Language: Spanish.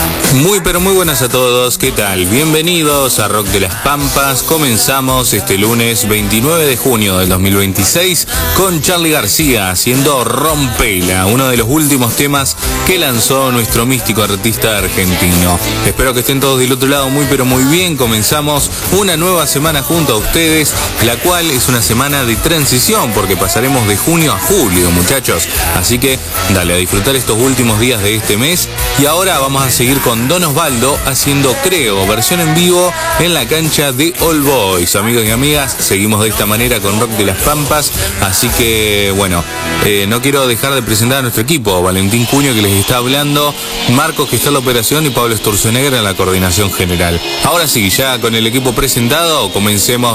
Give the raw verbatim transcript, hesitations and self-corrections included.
Muy pero muy buenas a todos, ¿qué tal? Bienvenidos a Rock de las Pampas. Comenzamos este lunes veintinueve de junio del dos mil veintiséis con Charly García haciendo Rompela, uno de los últimos temas que lanzó nuestro místico artista argentino. Espero que estén todos del otro lado muy pero muy bien. Comenzamos una nueva semana junto a ustedes, la cual es una semana de transición porque pasaremos de junio a julio, muchachos. Así que dale a disfrutar estos últimos días de este mes. Y ahora vamos a seguir con Don Osvaldo haciendo Creo, versión en vivo en la cancha de All Boys. Amigos y amigas, seguimos de esta manera con Rock de las Pampas. Así que, bueno, eh, no quiero dejar de presentar a nuestro equipo. Valentín Cuño, que les está hablando, Marcos, que está en la operación, y Pablo Sturzenegger en la coordinación general. Ahora sí, ya con el equipo presentado, comencemos